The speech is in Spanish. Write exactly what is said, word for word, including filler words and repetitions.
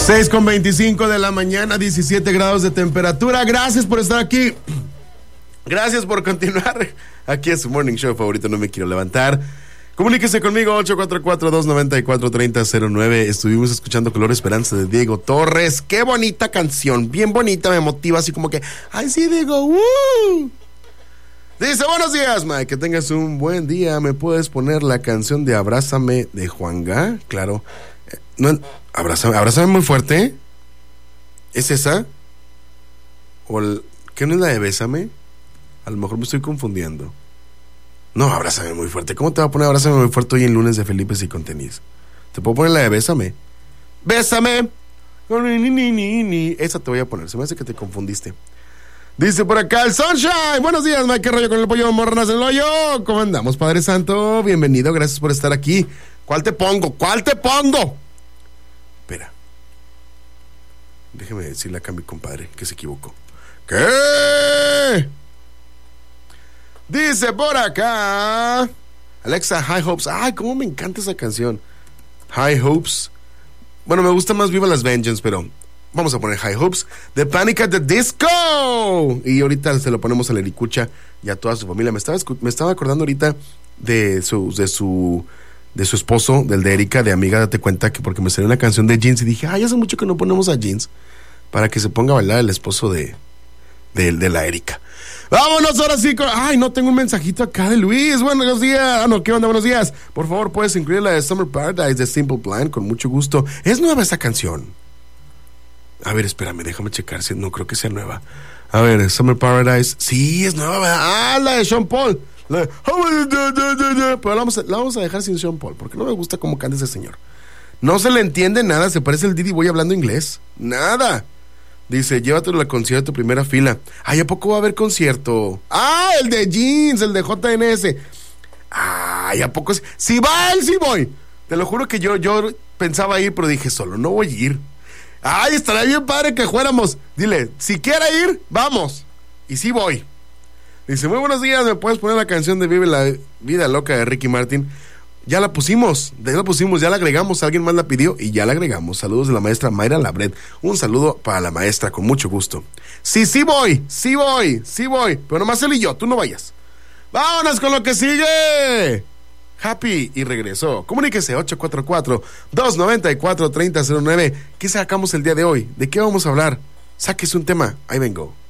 seis con veinticinco de la mañana, diecisiete grados de temperatura. Gracias por estar aquí. Gracias por continuar. Aquí es su morning show favorito, No Me Quiero Levantar. Comuníquese conmigo, ocho cuatro cuatro, dos nueve cuatro, tres cero cero nueve. Estuvimos escuchando Color Esperanza de Diego Torres. Qué bonita canción, bien bonita, me motiva así como que, ay sí, Diego, ¡woo! Dice, buenos días, Mike, que tengas un buen día. ¿Me puedes poner la canción de Abrázame de Juan Gá? Claro. Eh, no, abrázame, abrázame muy fuerte. ¿Es esa? ¿O el, qué no es la de Bésame? A lo mejor me estoy confundiendo. No, Abrázame muy fuerte. ¿Cómo te va a poner Abrázame muy fuerte hoy en lunes de Felipe y con tenis? ¿Te puedo poner la de Bésame? ¡Bésame! Esa te voy a poner. Se me hace que te confundiste. Dice por acá el Sunshine. Buenos días, Mike. ¿Qué rollo con el pollo morronas en el hoyo? ¿Cómo andamos, Padre Santo? Bienvenido, gracias por estar aquí. ¿Cuál te pongo? ¿Cuál te pongo? Espera. Déjeme decirle acá a mi compadre que se equivocó. ¿Qué? Dice por acá Alexa, High Hopes. Ay, cómo me encanta esa canción. High Hopes. Bueno, me gusta más Viva Las Vengeance, pero vamos a poner High Hopes de Panic at the Disco. Y ahorita se lo ponemos a la Ericucha y a toda su familia. Me estaba, me estaba acordando ahorita de su, de su de su esposo, del de Erika, de Amiga, date cuenta, que porque me salió una canción de Jeans y dije, ay, hace mucho que no ponemos a Jeans para que se ponga a bailar el esposo de, de, de la Erika. Vámonos ahora sí con... Ay, no, tengo un mensajito acá de Luis. Buenos días. Ah, no, ¿qué onda? Buenos días. Por favor, puedes incluir la de Summer Paradise de Simple Plan, con mucho gusto. ¿Es nueva esa canción? A ver, espérame, déjame checar si no creo que sea nueva. A ver, Summer Paradise. Sí, es nueva, ¿verdad? Ah, la de Sean Paul. La de... Pero la vamos, a, la vamos a dejar sin Sean Paul, porque no me gusta cómo canta ese señor. No se le entiende nada, se parece el Didi Boy hablando inglés. Nada. Dice, llévatelo al concierto primera fila. Ay, ¿a poco va a haber concierto? Ah, el de Jeans, el de J N S. Ay, ¿a poco? Si va él, sí voy. Te lo juro que yo, yo pensaba ir, pero dije, solo no voy a ir. Ay, estaría bien padre que fuéramos. Dile, si quiere ir, vamos. Y sí voy. Dice, muy buenos días, ¿me puedes poner la canción de Vive la Vida Loca de Ricky Martin? Ya la pusimos, ya la pusimos, ya la agregamos, alguien más la pidió y ya la agregamos. Saludos de la maestra Mayra Labret. Un saludo para la maestra, con mucho gusto. Sí, sí voy, sí voy, sí voy, pero nomás él y yo, tú no vayas. ¡Vámonos con lo que sigue! Happy y regresó. Comuníquese ocho cuatro cuatro, dos nueve cuatro, tres cero cero nueve. ¿Qué sacamos el día de hoy? ¿De qué vamos a hablar? Sáquese un tema, ahí vengo.